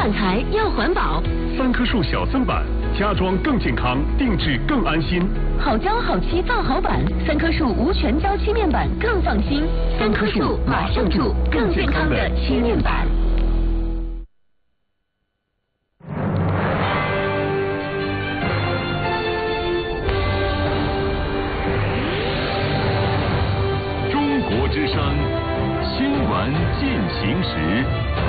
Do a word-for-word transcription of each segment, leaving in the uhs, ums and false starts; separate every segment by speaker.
Speaker 1: 板材要环保。
Speaker 2: 三棵树小森板，家装更健康，定制更安心。
Speaker 1: 好胶好漆造好板，三棵树无全胶漆面板更放心。三棵树马上住更健康的漆面板。
Speaker 3: 中国之声新闻进行时。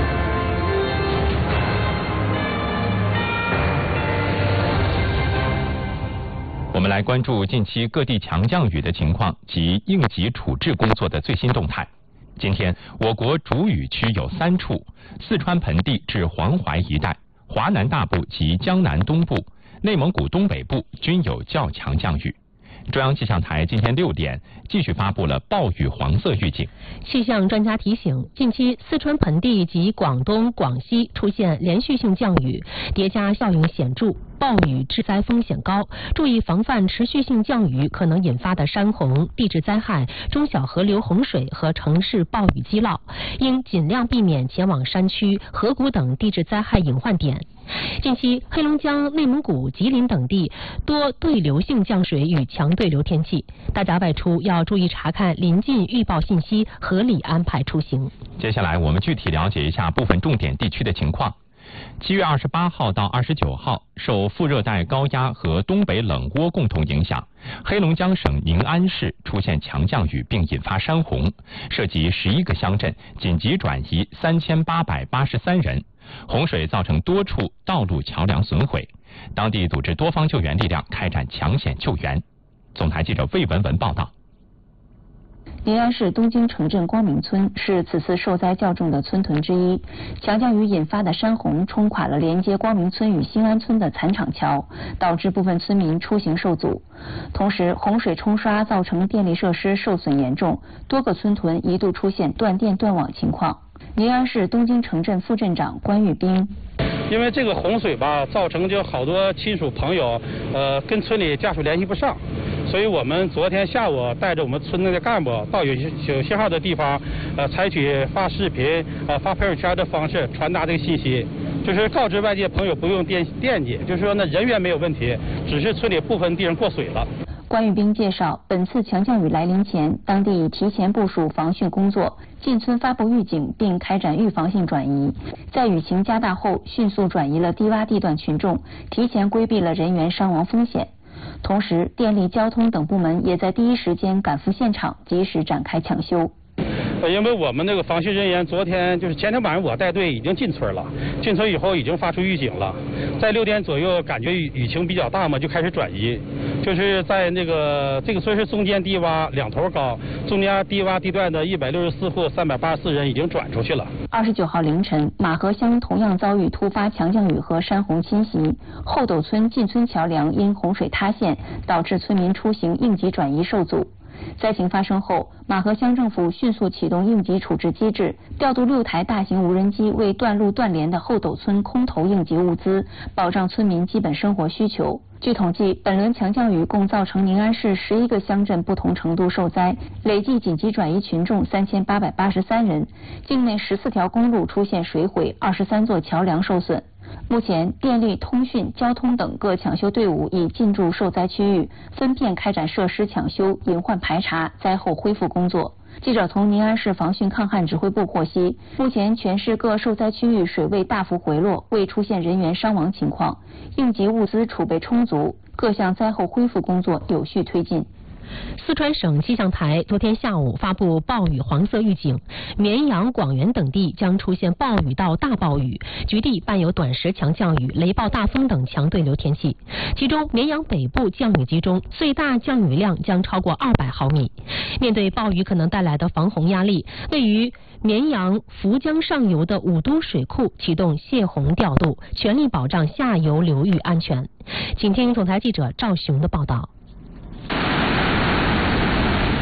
Speaker 4: 我们来关注近期各地强降雨的情况及应急处置工作的最新动态。今天，我国主雨区有三处：四川盆地至黄淮一带、华南大部及江南东部、内蒙古东北部均有较强降雨。中央气象台今天六点继续发布了暴雨黄色预警。
Speaker 5: 气象专家提醒，近期四川盆地及广东、广西出现连续性降雨，叠加效应显著，暴雨致灾风险高，注意防范持续性降雨可能引发的山洪、地质灾害、中小河流洪水和城市暴雨积涝，应尽量避免前往山区、河谷等地质灾害隐患点。近期，黑龙江、内蒙古、吉林等地多对流性降水与强对流天气，大家外出要注意查看临近预报信息，合理安排出行。
Speaker 4: 接下来，我们具体了解一下部分重点地区的情况。七月二十八号到二十九号，受副热带高压和东北冷涡共同影响，黑龙江省宁安市出现强降雨并引发山洪，涉及十一个乡镇，紧急转移三千八百八十三人。洪水造成多处道路桥梁损毁，当地组织多方救援力量开展抢险救援。总台记者魏文文报道。
Speaker 6: 宁安市东京城镇光明村是此次受灾较重的村屯之一，强降雨引发的山洪冲垮了连接光明村与新安村的残厂桥，导致部分村民出行受阻。同时，洪水冲刷造成电力设施受损严重，多个村屯一度出现断电断网情况。宁安市东京城镇副镇长关玉兵。
Speaker 7: 因为这个洪水吧，造成就好多亲属朋友，呃，跟村里家属联系不上，所以我们昨天下午带着我们村内的干部到有有信号的地方，呃，采取发视频、呃发朋友圈的方式传达这个信息，就是告知外界朋友不用惦惦记，就是说呢人员没有问题，只是村里部分地方过水了。
Speaker 6: 关玉兵介绍，本次强降雨来临前，当地已提前部署防汛工作，进村发布预警，并开展预防性转移。在雨情加大后，迅速转移了低洼地段群众，提前规避了人员伤亡风险。同时，电力、交通等部门也在第一时间赶赴现场，及时展开抢修。
Speaker 7: 因为我们那个防汛人员昨天就是前天晚上我带队已经进村了，进村以后已经发出预警了，在六点左右感觉雨雨情比较大嘛，就开始转移，就是在那个这个村是中间低洼两头高，中间低洼地段的一百六十四户三百八十四人已经转出去了。
Speaker 6: 二十九号凌晨，马河乡同样遭遇突发强降雨和山洪侵袭，后斗村进村桥梁因洪水塌陷，导致村民出行应急转移受阻。灾情发生后，马河乡政府迅速启动应急处置机制，调度六台大型无人机为断路断连的后斗村空投应急物资，保障村民基本生活需求。据统计，本轮强降雨共造成宁安市十一个乡镇不同程度受灾，累计紧急转移群众三千八百八十三人，境内十四条公路出现水毁，二十三座桥梁受损。目前，电力、通讯、交通等各抢修队伍已进驻受灾区域，分片开展设施抢修、隐患排查、灾后恢复工作。记者从宁安市防汛抗旱指挥部获悉，目前全市各受灾区域水位大幅回落，未出现人员伤亡情况，应急物资储备充足，各项灾后恢复工作有序推进。
Speaker 5: 四川省气象台昨天下午发布暴雨黄色预警，绵阳、广元等地将出现暴雨到大暴雨，局地伴有短时强降雨、雷暴大风等强对流天气。其中，绵阳北部降雨集中，最大降雨量将超过二百毫米。面对暴雨可能带来的防洪压力，位于绵阳涪江上游的五都水库启动泄洪调度，全力保障下游流域安全。请听总台记者赵雄的报道。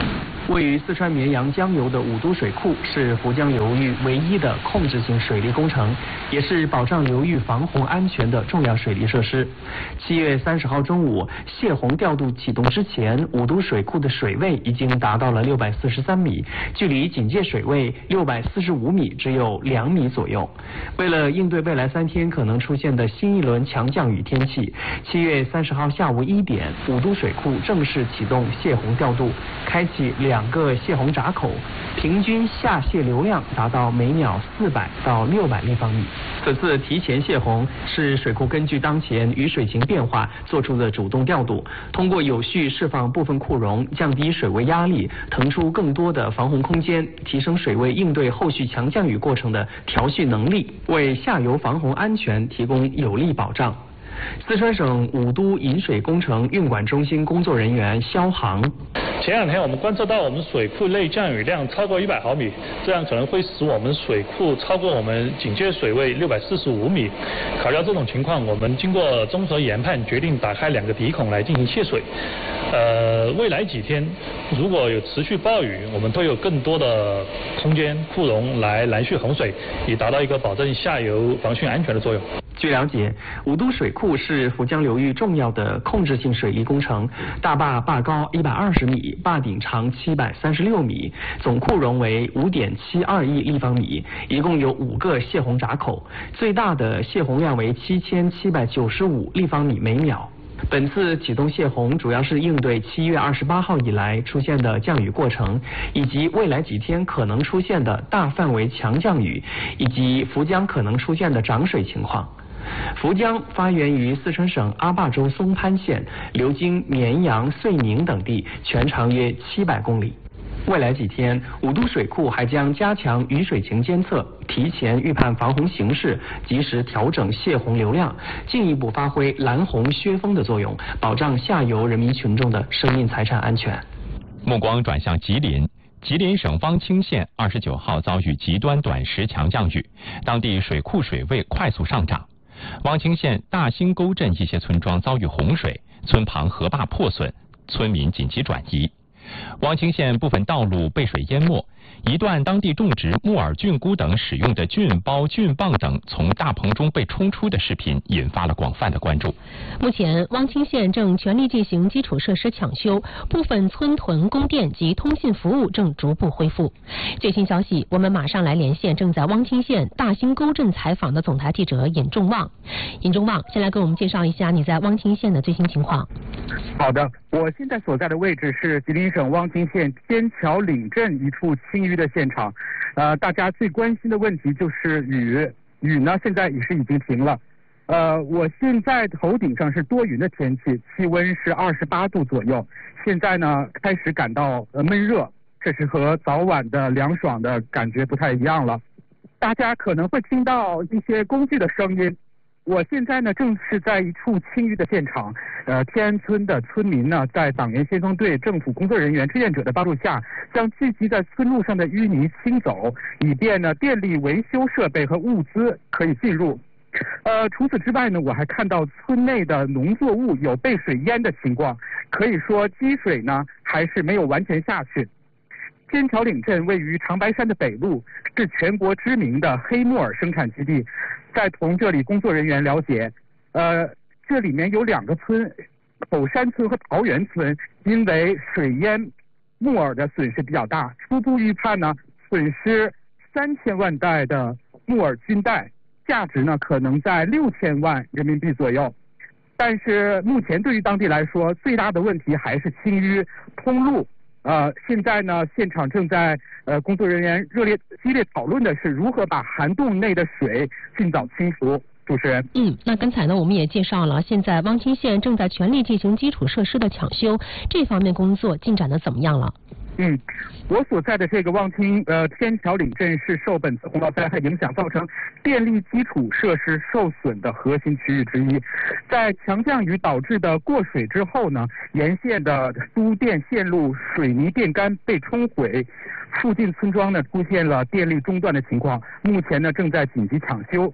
Speaker 8: 位于四川绵阳江油的五都水库是涪江流域唯一的控制性水利工程，也是保障流域防洪安全的重要水利设施。七月三十号中午，泄洪调度启动之前，五都水库的水位已经达到了六百四十三米，距离警戒水位六百四十五米只有两米左右。为了应对未来三天可能出现的新一轮强降雨天气，七月三十号下午一点，五都水库正式启动泄洪调度，开启两两个泄洪闸口，平均下泄流量达到每秒四百到六百立方米。此次提前泄洪是水库根据当前雨水情变化做出的主动调度，通过有序释放部分库容，降低水位压力，腾出更多的防洪空间，提升水位应对后续强降雨过程的调蓄能力，为下游防洪安全提供有力保障。四川省五都引水工程运管中心工作人员肖航：
Speaker 9: 前两天我们观测到我们水库内降雨量超过一百毫米，这样可能会使我们水库超过我们警戒水位六百四十五米。考虑到这种情况，我们经过综合研判，决定打开两个鼻孔来进行泄水。呃，未来几天如果有持续暴雨，我们会有更多的空间库容来拦蓄洪水，以达到一个保证下游防汛安全的作用。
Speaker 8: 据了解，五都水库是涪江流域重要的控制性水利工程，大坝坝高一百二十米，坝顶长七百三十六米，总库容为五点七二亿立方米，一共有五个泄洪闸口，最大的泄洪量为七千七百九十五立方米每秒。本次启动泄洪主要是应对七月二十八号以来出现的降雨过程，以及未来几天可能出现的大范围强降雨，以及涪江可能出现的涨水情况。涪江发源于四川省阿坝州松潘县，流经绵阳、遂宁等地，全长约七百公里。未来几天，五都水库还将加强雨水情监测，提前预判防洪形势，及时调整泄洪流量，进一步发挥拦洪削峰的作用，保障下游人民群众的生命财产安全。
Speaker 4: 目光转向吉林。吉林省汪清县二十九号遭遇极端短时强降雨，当地水库水位快速上涨。汪清县大兴沟镇一些村庄遭遇洪水，村旁河坝破损，村民紧急转移。汪清县部分道路被水淹没，一段当地种植木耳菌菇等使用的菌包、菌棒等从大棚中被冲出的视频引发了广泛的关注。
Speaker 5: 目前，汪清县正全力进行基础设施抢修，部分村屯供电及通信服务正逐步恢复。最新消息，我们马上来连线正在汪清县大兴沟镇采访的总台记者尹仲旺。尹仲旺，先来给我们介绍一下你在汪清县的最新情况。
Speaker 10: 好的，我现在所在的位置是吉林省汪清县天桥岭镇一处清淤的现场。呃，大家最关心的问题就是雨，雨呢现在也是已经停了。呃，我现在头顶上是多云的天气，气温是二十八度左右。现在呢开始感到呃闷热，这是和早晚的凉爽的感觉不太一样了。大家可能会听到一些工具的声音。我现在呢正是在一处清淤的现场，呃，天安村的村民呢在党员先锋队、政府工作人员、志愿者的帮助下，将聚集在村路上的淤泥清走，以便呢电力维修设备和物资可以进入。呃，除此之外呢，我还看到村内的农作物有被水淹的情况，可以说积水呢还是没有完全下去。天桥岭镇位于长白山的北麓，是全国知名的黑木耳生产基地。在同这里工作人员了解，呃，这里面有两个村，口山村和桃源村，因为水淹木耳的损失比较大，初步预判呢，损失三千万袋的木耳菌袋，价值呢可能在六千万人民币左右。但是目前对于当地来说，最大的问题还是清淤通路。呃，现在呢，现场正在呃工作人员热烈激烈讨论的是如何把涵洞内的水尽早清除。主持人，
Speaker 5: 嗯，那刚才呢，我们也介绍了，现在汪清县正在全力进行基础设施的抢修，这方面工作进展的怎么样了？
Speaker 10: 嗯，我所在的这个汪清呃天桥岭镇是受本次洪涝灾害影响造成电力基础设施受损的核心区域之一。在强降雨导致的过水之后呢，沿线的输电线路、水泥电杆被冲毁，附近村庄呢出现了电力中断的情况，目前呢正在紧急抢修。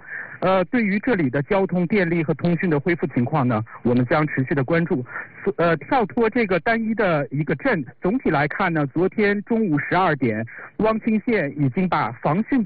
Speaker 10: 呃，对于这里的交通、电力和通讯的恢复情况呢，我们将持续的关注。呃，跳脱这个单一的一个镇，总体来看呢，昨天中午十二点，汪清县已经把防汛